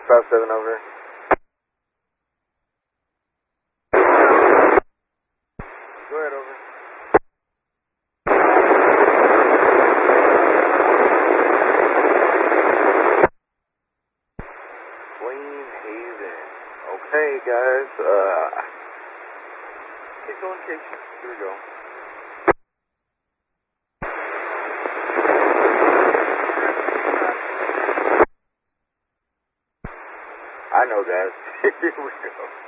657 over. Go ahead, over. Clean Haven. Okay, guys. Keep going, Casey. Here we go. I know, guys. Here we go.